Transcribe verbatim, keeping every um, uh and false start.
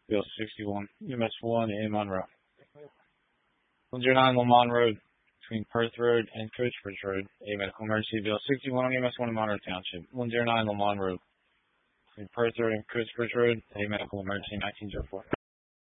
Bill sixty-one, U M S one in Monroe. one oh nine Lamont Road, between Perth Road and Coachbridge Road. A medical emergency. Bill sixty-one on U M S one in Monroe Township. one oh nine Lamont Road, between Perth Road and Coachbridge Road. A medical emergency. nineteen oh four.